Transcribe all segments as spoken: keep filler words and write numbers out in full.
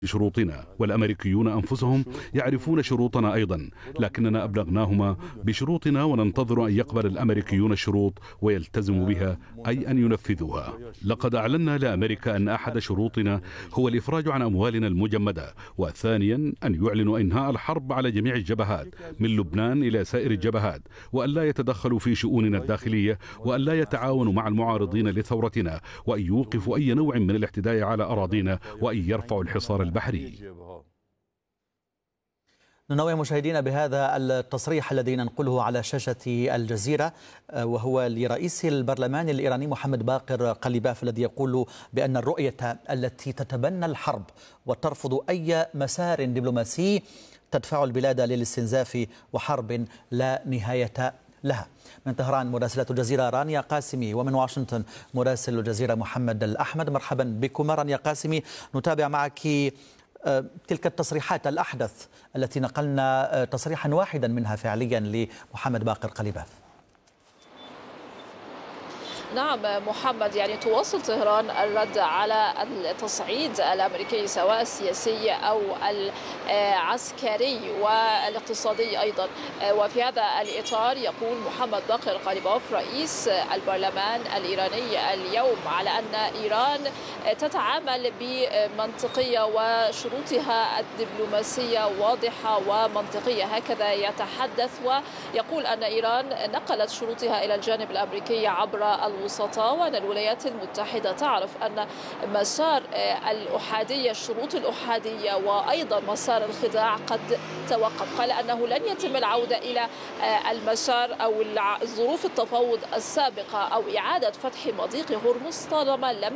بشروطنا، والأمريكيون أنفسهم يعرفون شروطنا أيضا، لكننا أبلغناهما بشروطنا وننتظر أن يقبل الأمريكيون الشروط ويلتزموا بها، أي أن ينفذوها. لقد أعلنا لأمريكا أن أحد شروطنا هو الإفراج عن أموالنا المجمدة، وثانيا أن يعلنوا إنهاء الحرب على جميع الجبهات من لبنان إلى سائر الجبهات، وأن لا يتدخلوا في شؤوننا الداخلية، وأن لا يتعاونوا مع المعارضين لثورتنا، وأن يوقفوا أي نوع من الاعتداء على أراضينا، وأن يرفعوا الحصار البحري. ننوه مشاهدينا بهذا التصريح الذي ننقله على شاشة الجزيرة، وهو لرئيس البرلمان الإيراني محمد باقر قليباف، الذي يقول بأن الرؤية التي تتبنى الحرب وترفض أي مسار دبلوماسي تدفع البلاد للاستنزاف وحرب لا نهاية لها. من طهران مراسلة الجزيرة رانيا قاسمي، ومن واشنطن مراسل الجزيرة محمد الأحمد. مرحبا بكم رانيا قاسمي. نتابع معك تلك التصريحات الأحدث التي نقلنا تصريحا واحدا منها فعليا لمحمد باقر قليباف. نعم محمد، يعني تواصل طهران الرد على التصعيد الأمريكي سواء السياسي أو العسكري والاقتصادي أيضا. وفي هذا الإطار يقول محمد باقر قليباف رئيس البرلمان الإيراني اليوم على أن إيران تتعامل بمنطقية وشروطها الدبلوماسية واضحة ومنطقية، هكذا يتحدث، ويقول أن إيران نقلت شروطها إلى الجانب الأمريكي عبر الوسطاء، وأن الولايات المتحدة تعرف أن مسار الأحادية الشروط الأحادية وأيضا مسار الخداع قد توقف. قال أنه لن يتم العودة إلى المسار أو ظروف التفاوض السابقة أو إعادة فتح مضيق هرمز طالما لم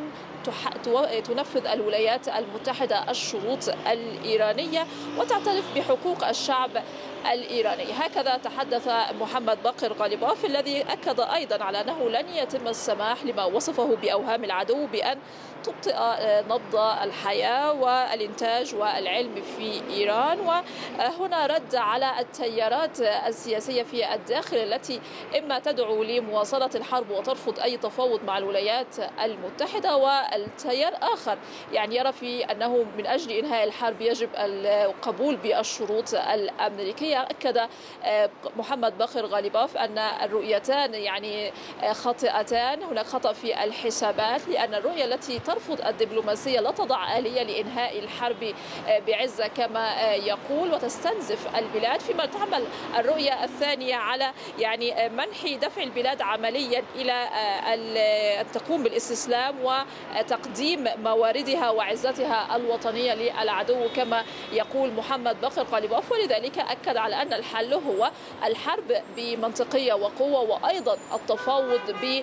تنفذ الولايات المتحدة الشروط الإيرانية وتعترف بحقوق الشعب الإيراني. هكذا تحدث محمد باقر قليباف، الذي أكد أيضا على أنه لن يتم السماح لما وصفه بأوهام العدو بأن تبطئ نبض الحياة والإنتاج والعلم في إيران. وهنا رد على التيارات السياسية في الداخل التي إما تدعو لمواصلة الحرب وترفض أي تفاوض مع الولايات المتحدة، والتيار آخر يعني يرى في أنه من أجل إنهاء الحرب يجب القبول بالشروط الأمريكية. أكد محمد باقر قليباف أن الرؤيتان يعني خاطئتان، هناك خطأ في الحسابات، لأن الرؤية التي ترفض الدبلوماسية لا تضع آلية لإنهاء الحرب بعزة كما يقول وتستنزف البلاد، فيما تعمل الرؤية الثانية على يعني منح دفع البلاد عمليا إلى أن تقوم بالاستسلام وتقديم مواردها وعزتها الوطنية للعدو كما يقول محمد باقر قليباف. ولذلك أكد على أن الحل هو الحرب بمنطقية وقوة، وأيضا التفاوض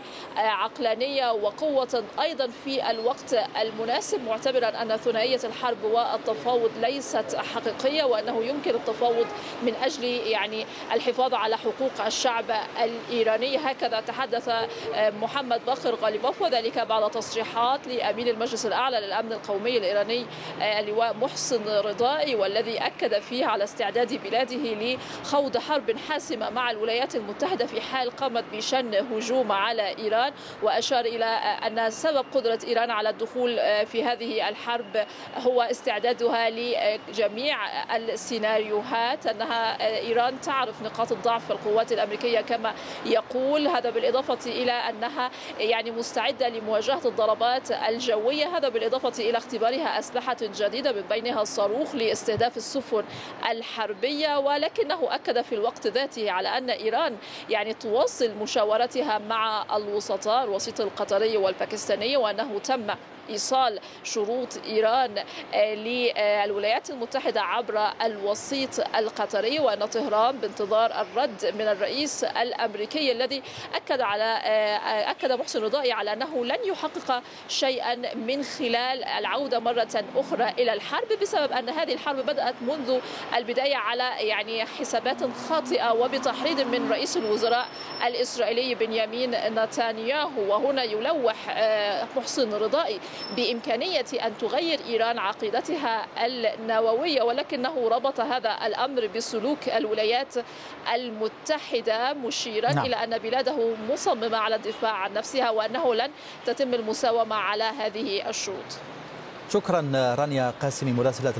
بعقلانية وقوة أيضا في الوقت المناسب، معتبرا أن ثنائية الحرب والتفاوض ليست حقيقية، وأنه يمكن التفاوض من أجل يعني الحفاظ على حقوق الشعب الإيراني. هكذا تحدث محمد باقر قليباف، وذلك بعد تصريحات لأمين المجلس الأعلى للأمن القومي الإيراني اللواء محسن رضائي، والذي أكد فيه على استعداد بلاده لخوض حرب حاسمة مع الولايات المتحدة في حال قامت بشن هجوم على إيران، وأشار إلى أن سبب قدرة إيران على الدخول في هذه الحرب هو استعدادها لجميع السيناريوهات، أنها إيران تعرف نقاط الضعف في القوات الأمريكية كما يقول. هذا بالإضافة إلى أنها يعني مستعدة لمواجهة الضربات الجوية، هذا بالإضافة إلى اختبارها أسلحة جديدة من بينها الصاروخ لاستهداف السفن الحربية. ولكنه أكد في الوقت ذاته على أن إيران يعني تواصل مشاورتها مع الوسطاء الوسيط القطري والباكستاني، وأنه تم إيصال شروط إيران للولايات المتحدة عبر الوسيط القطري، وأن طهران بانتظار الرد من الرئيس الأمريكي الذي أكد على أكد محسن رضائي على أنه لن يحقق شيئا من خلال العودة مرة أخرى إلى الحرب، بسبب أن هذه الحرب بدأت منذ البداية على يعني حسابات خاطئة وبتحريض من رئيس الوزراء الإسرائيلي بنيامين نتنياهو. وهنا يلوح محسن رضائي بإمكانية أن تغير إيران عقيدتها النووية، ولكنه ربط هذا الأمر بسلوك الولايات المتحدة، مشيرا نعم. إلى أن بلاده مصممة على الدفاع عن نفسها، وأنه لن تتم المساومة على هذه الشروط. شكرا رانيا قاسمي مراسلة